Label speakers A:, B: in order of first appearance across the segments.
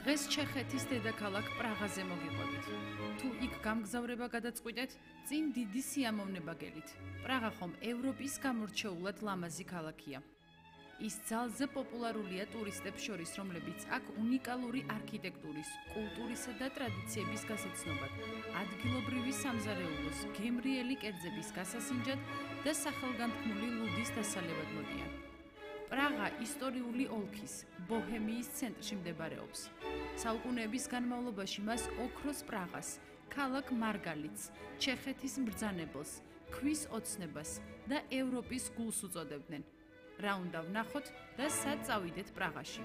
A: დღეს ჩეხეთის დედაქალაქ პრაღაზე მოგიყვებით. თუ იქ გამგზავრება გადაწყვიტეთ, წინ დიდი სიამოვნება გელით. პრაღა ხომ ევროპის გამორჩეულად ლამაზი ქალაქია. ის ძალზე პოპულარულია ტურისტებს შორის, რომლებიც აქ უნიკალური არქიტექტურის, კულტურისა და ტრადიციების გასაცნობად, ადგილობრივი სამზარეულოს, გემრიელი კერძების გასასინჯად და სახელგანთქმული ლუდის დასალებად მოდიან. პრაღა ისტორიული ოლქის, ბოჰემიის ცენტრში მდებარეობს. საუკუნეების განმავლობაში მას ოქროს პრაღას, ქალაქ მარგალიტს, ჩეხეთის მბრძანებელს, ქვის ოცნებას და ევროპის გულს უწოდებდნენ. რა უნდა ვნახოთ და სად წავიდეთ პრაღაში.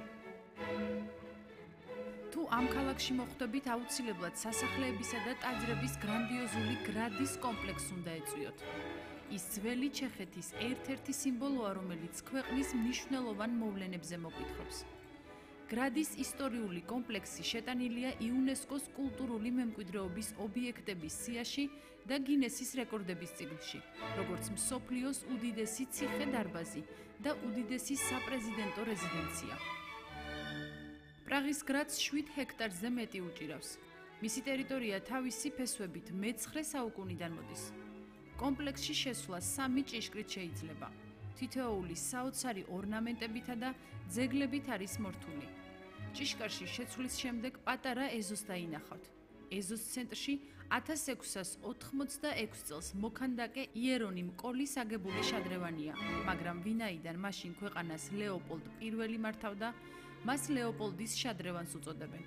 A: თუ ამ ქალაქში მოხვდებით, აუცილებლად სასახლეებისა და ტაძრების გრანდიოზული გრადის კომპლექსს უნდა ეწვიოთ. ის ძველი ჩეხეთის ერთ-ერთი სიმბოლოა, რომელიც ქვეყნის მნიშვნელოვან მოვლენებზე მოგვითხრობს. გრადის ისტორიული კომპლექსი შეტანილია იუნესკოს კულტურული მემკვიდრეობის ობიექტების სიაში და გინესის რეკორდების წიგნში, როგორც მსოფლიოს უდიდესი ციხე-დარბაზი და უდიდესი საპრეზიდენტო რეზიდენცია. პრაღის გრადს 7 ჰექტარზე მეტი უჭირავს. მისი ტერიტორია თავისი ფესვებით მე-9 საუკუნიდან მოდის. კომპლექსში შესვლა 3 ჭიშკრით შეიძლება. თითოეული საოცარი ორნამენტებითა და ძეგლებით არის მორთული. ჭიშკარში შეცვლის შემდეგ პატარა ეზოს დაინახავთ. ეზოს ცენტრში 1686 წელს მოქანდაკე იერონიმ კოლის აგებული შადრევანია, მაგრამ ვინაიდან მაშინ ქვეყანას ლეოპოლდ I მართავდა, მას ლეოპოლდის შადრევანს უწოდებენ.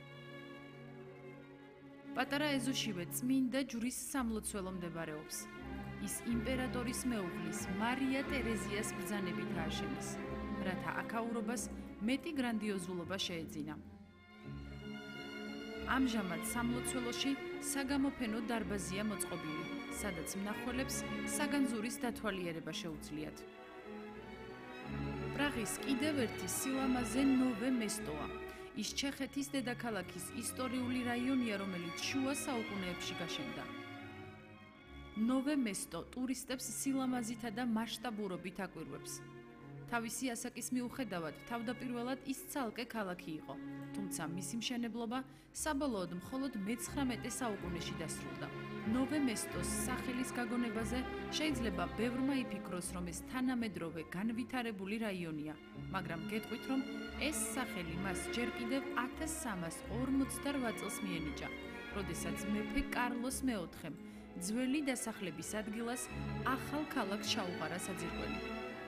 A: პატარა ეზოშივე წმინდა ჯვრის სამლოცველო მდებარეობს. ის იმპერატორის მეუღლის მარია ტერეზიას ბრძანებით ააშენეს, რათა აქაურობას მეტი გრანდიოზულობა შეეძინა. ამჟამად სამლოცველოში საგამოფენო დარბაზია მოწყობილი, სადაც მნახველებს საგანძურის დათვალიერება შეუძლიათ. პრაღის კიდევ ერთი სილამაზე ნოვე მესტოა. ის ჩეხეთის დედაქალაქის ისტორიული რაიონია, რომელიც შუა საუკუნეებში გაშენდა. ნოვე მესტო ტურისტებს სილამაზითა და მასშტაბურობით აკვირვებს. თავისი ასაკის მიუხედავად, თავდაპირველად ის ცალკე ქალაქი იყო, თუმცა მისი მშენებლობა საბოლოოდ მხოლოდ მე-19 საუკუნეში დასრულდა. ნოვე მესტოს სახელის გაგონებაზე შეიძლება ბევრმა იფიქროს, რომ ეს თანამედროვე განვითარებული რაიონია, მაგრამ გეტყვით, რომ ეს სახელი მას ჯერ კიდევ 1348 წელს მიენიჭა, როდესაც მეფე კარლოს მეოთხემ ძველი დასახლების ადგილას ახალ ქალაქს ჩაუყარა საძირკველი.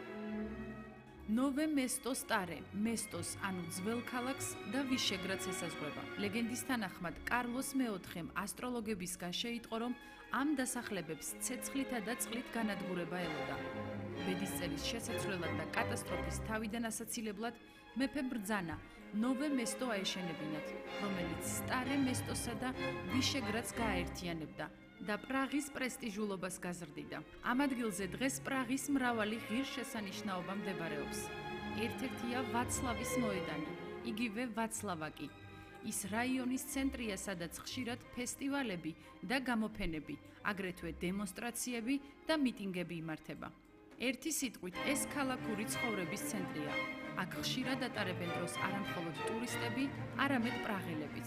A: ნოვე მესტოს ტარე, მესტოს ანუ ძველ ქალაქს და ვიშეგრადს ესაზღვრება. ლეგენდის თანახმად, კარლოს მეოთხემ ასტროლოგებისგან შეიტყო, რომ ამ დასახლებებს ცეცხლითა და წყლით განადგურება ელოდა. ბედისწერის შესაცვლელად და კატასტროფის თავიდან ასაცილებლად მეფემ ბრძანა ნოვე მესტო აეშენებინათ, რომელიც სტარე მესტოსა და ვიშეგრადს გააერთიანებდა და პრაღის პრესტიჟულობას გაზრდიდა. ამ ადგილზე დღეს პრაღის მრავალი ღირსშესანიშნაობა მდებარეობს. ერთ-ერთია ვაცლავის მოედანი, იგივე ვაცლავაკი. ის რაიონის ცენტრია, სადაც ხშირად ფესტივალები და გამოფენები, აგრეთვე დემონსტრაციები და მიტინგები იმართება. ერთი სიტყვით, ეს ქალაქური ცხოვრების ცენტრია. აქ ხშირად ატარებენ დროს არა მხოლოდ ტურისტები, არამედ პრაღელებიც.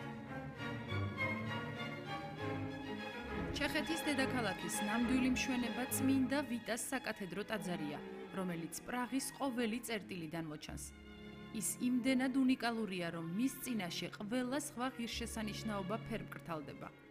A: ჩეხეთის დედაქალაქის ნამდვილი მშვენება წმინდა ვიტას საკათედრო ტაძარია, რომელიც პრაღის ყოველი წერტილიდან მოჩანს. ის იმდენად უნიკალურია, რომ მის წინაშე ყველა სხვა ღირსშესანიშნაობა ფერმკრთალდება.